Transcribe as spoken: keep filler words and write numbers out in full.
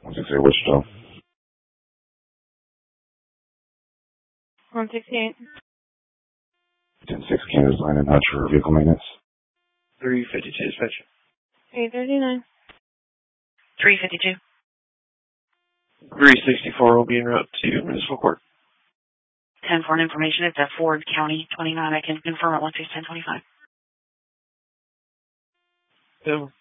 one sixty-eight Wichita. one sixty-eight. ten six Kansas Line and Hutch for vehicle maintenance. three fifty-two dispatch. eight thirty-nine. three fifty-two. three sixty-four will be en route to municipal court. ten four information. It's at Ford County twenty-nine. I can confirm at one six ten twenty-five. So,